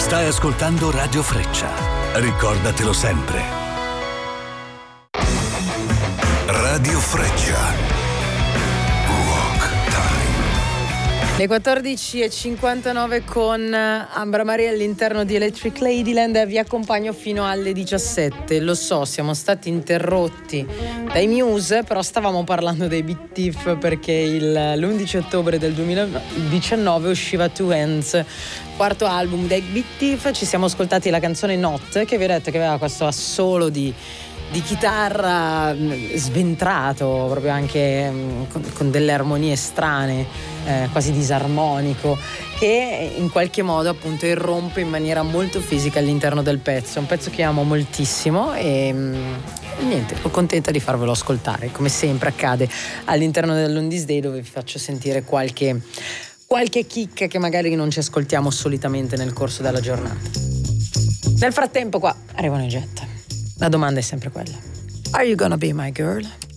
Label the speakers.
Speaker 1: Stai ascoltando Radio Freccia. Ricordatelo sempre. Radio Freccia. Rock Time.
Speaker 2: Le 14:59 con Ambra Maria all'interno di Electric Ladyland. Vi accompagno fino alle 17. Lo so, siamo stati interrotti dai Muse, però stavamo parlando dei Big Thief perché l'11 ottobre del 2019 usciva Two Hands, quarto album dei Big Thief. Ci siamo ascoltati la canzone Not, che vi ho detto che aveva questo assolo di chitarra sventrato, proprio anche con delle armonie strane, quasi disarmonico, che in qualche modo appunto irrompe in maniera molto fisica all'interno del pezzo. È un pezzo che amo moltissimo e niente, sono contenta di farvelo ascoltare, come sempre accade all'interno dell'Oldies Day, dove vi faccio sentire qualche chicca che magari non ci ascoltiamo solitamente nel corso della giornata. Nel frattempo qua arrivano i Jet. La domanda è sempre quella: Are you gonna be my girl?